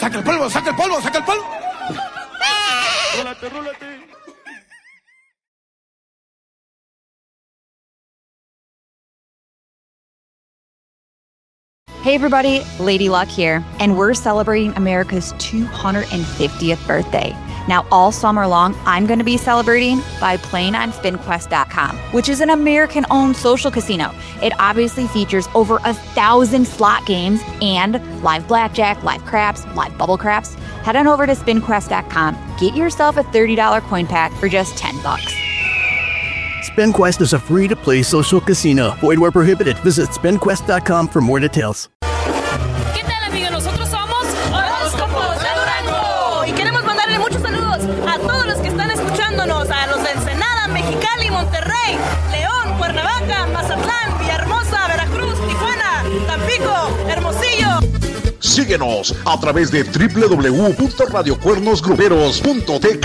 ¡Saca el polvo, saca el polvo, saca el polvo! ¡Rólate, rólate! Hey everybody, Lady Luck here, and we're celebrating America's 250th birthday. Now, all summer long, I'm going to be celebrating by playing on SpinQuest.com, which is an American-owned social casino. It obviously features over 1,000 slot games and live blackjack, live craps, live bubble craps. Head on over to SpinQuest.com. Get yourself a $30 coin pack for just $10. SpinQuest is a free-to-play social casino. Void where prohibited. Visit SpinQuest.com for more details. ¿Qué tal, amigos? Nosotros somos Horóscopos de Durango y queremos mandarle muchos saludos a todos los que están escuchándonos, a los de Ensenada, Mexicali, Monterrey, León, Cuernavaca, Mazatlán, Villahermosa, Veracruz, Tijuana, Tampico, Hermosillo. Síguenos a través de www.radiocuernosgruperos.tk.